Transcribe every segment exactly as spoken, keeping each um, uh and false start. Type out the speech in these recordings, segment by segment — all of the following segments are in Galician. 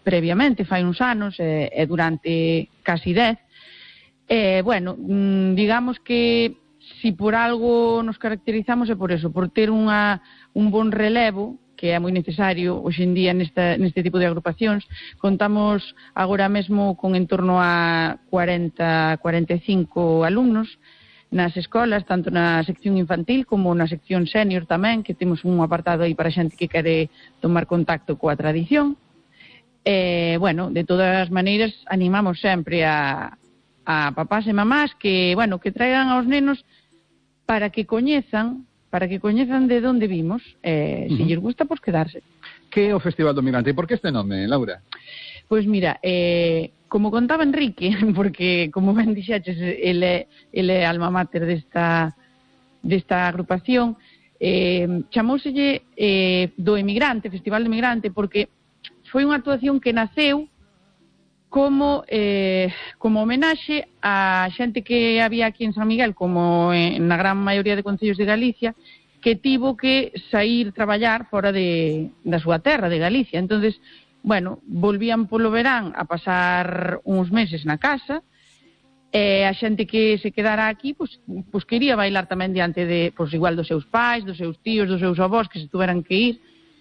previamente, fai uns anos, e, e durante casi dez. E, bueno, digamos que si por algo nos caracterizamos é por eso, por ter unha, un bon relevo, que é moi necesario hoxe en día nesta, neste tipo de agrupacións. Contamos agora mesmo con en torno a cuarenta, cuarenta e cinco alumnos nas escolas, tanto na sección infantil como na sección senior tamén, que temos un apartado aí para xente que quere tomar contacto coa tradición. E, bueno, de todas as maneiras, animamos sempre a, a papás e mamás que, bueno, que traigan aos nenos para que coñezan para que coñezan de onde vimos, eh, uh-huh. Se lles gusta, pois quedarse. Que é o Festival do Migrante? E por que este nome, Laura? Pois mira, eh, como contaba Enrique, porque, como ben dixeches, ele, ele é alma mater desta, desta agrupación, eh, chamóuselle eh, do Emigrante, Festival do Emigrante, porque foi unha actuación que naceu como eh, como homenaxe a xente que había aquí en San Miguel, como en, na gran maioría de concellos de Galicia, que tivo que sair traballar fora de, da súa terra, de Galicia. Entonces, bueno, volvían polo verán a pasar uns meses na casa, e a xente que se quedara aquí, pues, pues quería bailar tamén diante de, pues, igual dos seus pais, dos seus tíos, dos seus avós, que se tuveran que ir.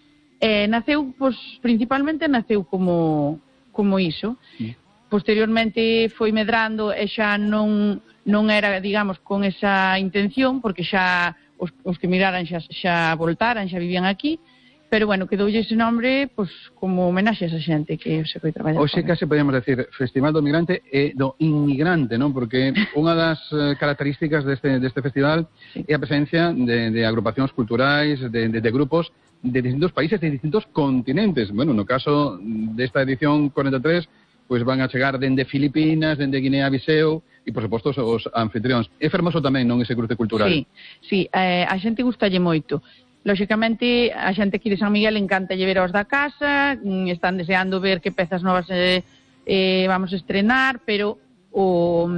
E naceu, pues, principalmente naceu como... como iso. Sí. Posteriormente foi medrando e xa non, non era, digamos, con esa intención, porque xa os, os que miraran xa, xa voltaran, xa vivían aquí, pero, bueno, quedoulle ese nombre pues, como homenaxe a esa xente que se foi traballar. Oxe, case podemos decir Festival do Migrante e do Inmigrante, non? Porque unha das características deste, deste festival sí. É a presencia de, de agrupacións culturais, de, de, de grupos de distintos países, de distintos continentes. Bueno, no caso desta edición cuarenta e tres, pois van a chegar dende Filipinas, dende Guinea-Biseu e, por suposto, os anfitrións. É fermoso tamén, non, ese cruce cultural? Sí, sí, eh, a xente gustalle moito. Lóxicamente, a xente aquí de San Miguel encanta ver aos da casa, están deseando ver que pezas novas eh, eh, vamos a estrenar, pero o,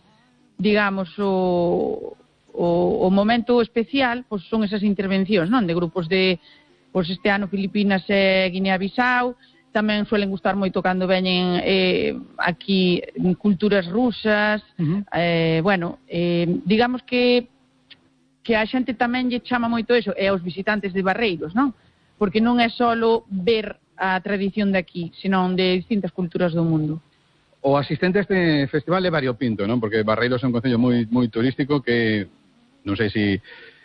digamos, o, o, o momento especial pois, son esas intervencións, non? De grupos de... Pois este ano Filipinas e Guinea-Bisau, tamén suelen gustar moito cando veñen eh, aquí culturas rusas, uh-huh. eh, bueno, eh, digamos que que a xente tamén lle chama moito eso, e aos visitantes de Barreiros, non? Porque non é só ver a tradición de aquí, senón de distintas culturas do mundo. O asistente a este festival é variopinto, non? Porque Barreiros é un concello moi, moi turístico que, non sei se...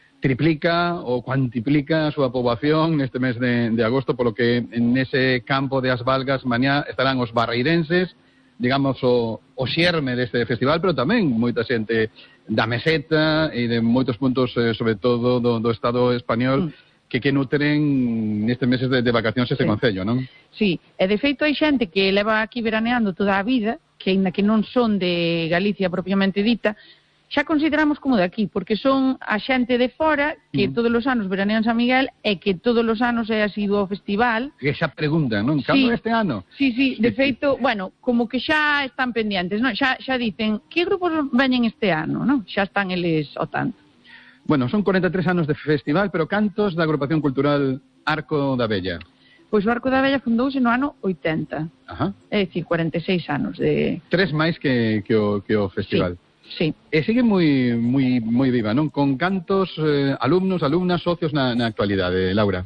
triplica ou cuantiplica a súa poboación neste mes de, de agosto, polo que nese campo de As Valgas mañá estarán os barreirenses, digamos, o, o xerme deste festival, pero tamén moita xente da meseta e de moitos puntos, eh, sobre todo do, do Estado español, mm. que que nutren nestes meses de, de vacacións este sí. Concello, non? Sí, e de feito hai xente que leva aquí veraneando toda a vida, que ainda que non son de Galicia propiamente dita, xa consideramos como de aquí, porque son a xente de fora que mm. todos os anos veranean San Miguel e que todos os anos é asiduo ao festival. Que xa preguntan, non? Cando sí, este ano? Sí, sí, de feito, bueno, como que xa están pendientes, non? Xa, xa dicen, que grupos veñen este ano, non? Xa están eles ao tanto. Bueno, son cuarenta e tres anos de festival, pero cantos da agrupación cultural Arco da Vella? Pois o Arco da Vella fundouse no ano oitenta. Ajá. É dicir, cuarenta e seis anos de... Tres máis que, que, o, que o festival. Sí. Sí. E sigue moi moi moi viva, non? Con cantos eh, alumnos, alumnas, socios na, na actualidade, Laura?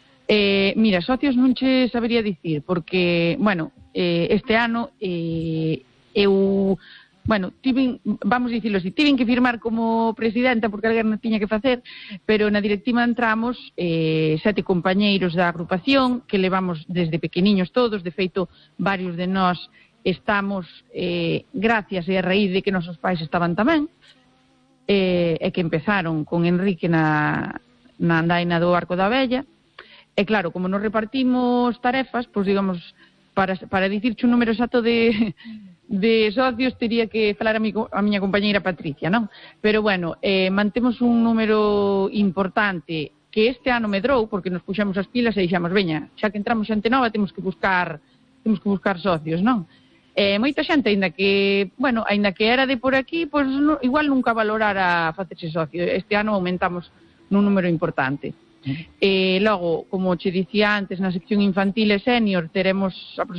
Eh, mira, socios non che sabería dicir, porque, bueno, eh, este ano eh, eu, bueno, tiven, vamos dicilo así, tiven que firmar como presidenta porque alguén non tiña que facer, pero na directiva entramos eh, sete compañeiros da agrupación que levamos desde pequeniños todos, de feito, varios de nós estamos eh, gracias e a raíz de que nosos pais estaban tamén eh, e que empezaron con Enrique na, na andaina do Arco da Vella e claro, como nos repartimos tarefas, pois digamos para, para dicirche un número exacto de, de socios tería que falar a, mi, a miña compañeira Patricia, non? Pero bueno, eh, mantemos un número importante que este ano medrou porque nos puxamos as pilas e dixamos, veña, xa que entramos xente nova temos que buscar temos que buscar socios, non? Eh, moita xente, aínda que, bueno, aínda que era de por aquí, pois no, igual nunca valorara facerse socio. Este ano aumentamos nun número importante. Mm. Eh, logo, como che dicía antes, na sección infantil e senior teremos aproximadamente